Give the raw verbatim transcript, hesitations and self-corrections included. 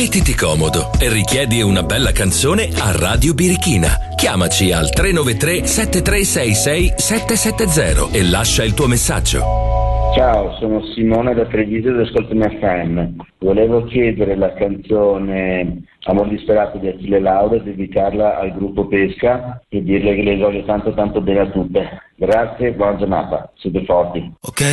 Mettiti comodo e richiedi una bella canzone a Radio Birichina. Chiamaci al tre nove tre sette tre sei sei sette sette zero e lascia il tuo messaggio. Ciao, sono Simone da Treviso ed ascolto M F M. Volevo chiedere la canzone Amor disperato di Achille Lauro e dedicarla al gruppo Pesca e dirle che le voglio tanto tanto bene a tutte. Grazie, buona giornata, siete forti. Ok,